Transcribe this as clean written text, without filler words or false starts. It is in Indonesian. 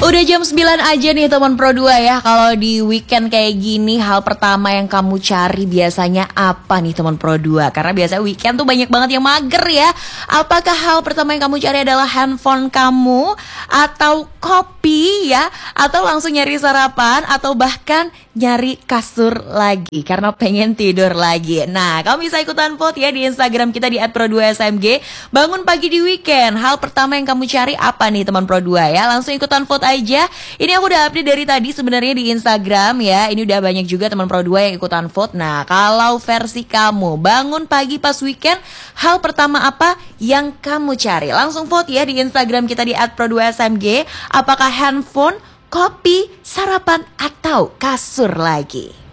Udah jam 9 aja nih teman Pro 2 ya. Kalau di weekend kayak gini, hal pertama yang kamu cari biasanya apa nih teman Pro 2? Karena biasanya weekend tuh banyak banget yang mager ya. Apakah hal pertama yang kamu cari adalah handphone kamu, atau kopi ya, atau langsung nyari sarapan, atau bahkan nyari kasur lagi karena pengen tidur lagi. Nah, kamu bisa ikutan vote ya di Instagram kita di @pro2smg. Bangun pagi di weekend, hal pertama yang kamu cari apa nih teman Pro 2 ya? Langsung ikutan vote aja. Ini aku udah update dari tadi sebenarnya di Instagram ya. Ini udah banyak juga teman Pro 2 yang ikutan vote. Nah, kalau versi kamu bangun pagi pas weekend, hal pertama apa yang kamu cari? Langsung vote ya di Instagram kita di @pro2smg. Apakah handphone, kopi, sarapan, atau kasur lagi?